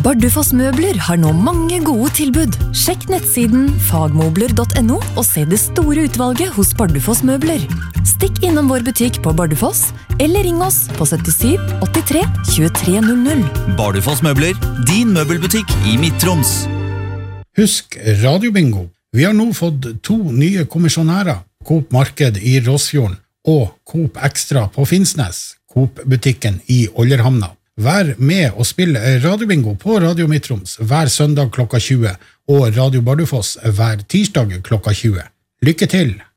Bardufoss Møbler har nå mange gode tilbud. Sjekk nettsiden fagmobler.no og se det store utvalget hos Bardufoss Møbler. Stikk innom vår butikk på Bardufoss, eller ring oss på 77 83 2300. Bardufoss Møbler, din møbelbutikk i Midt-Troms. Husk Radiobingo. Vi har nå fått 2 nye kommisjonærer. Coop Marked i Råsfjorden og Coop Extra på Finnsnes, Coop-butikken i Ollerhamna. Vær med og spill Radiobingo på Radio Midt-Troms hver søndag klokka 20 og Radio Bardufoss hver tirsdag klokka 20. Lykke til!